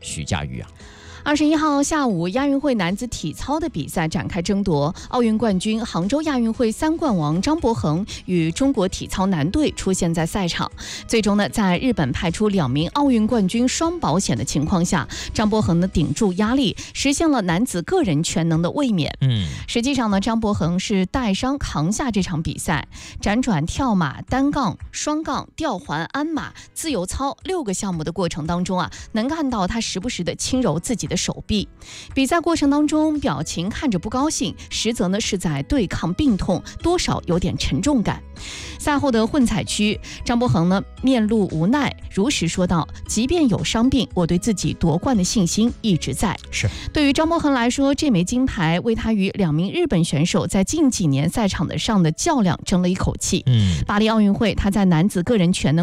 许家玉啊。 21号下午，亚运会男子体操的比赛展开争夺，奥运冠军、杭州亚运会3冠王张伯恒与中国体操男队出现在赛场。最终呢，在日本派出2名奥运冠军双保险的情况下，张伯恒呢顶住压力，实现了男子个人全能的卫冕。实际上呢，张伯恒是带伤扛下这场比赛，辗转跳马、单杠、双杠、吊环、鞍马、自由操6个项目的过程当中啊，能看到他时不时的轻揉自己的手臂。比赛过程当中，表情看着不高兴，实则呢是在对抗病痛，多少有点沉重感。赛后的混采区，张伯恒呢面露无奈，如实说道：“即便有伤病，我对自己夺冠的信心一直在。” 是。 对于张伯恒来说，这枚金牌为他与2名日本选手在近几年赛场上的较量争了一口气。巴黎奥运会，他在男子个人全能